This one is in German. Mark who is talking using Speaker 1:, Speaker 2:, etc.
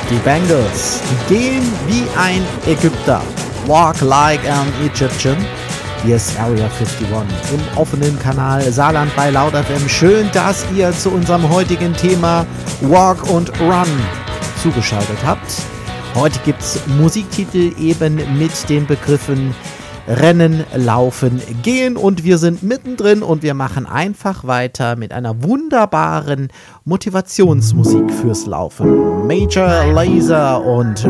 Speaker 1: Die Bangles gehen wie ein Ägypter. Walk like an Egyptian. Hier ist Area 51 im offenen Kanal Saarland bei Laut FM. Schön, dass ihr zu unserem heutigen Thema Walk und Run zugeschaltet habt. Heute gibt es Musiktitel eben mit den Begriffen Rennen, Laufen, Gehen und wir sind mittendrin und wir machen einfach weiter mit einer wunderbaren Motivationsmusik fürs Laufen. Major Lazer und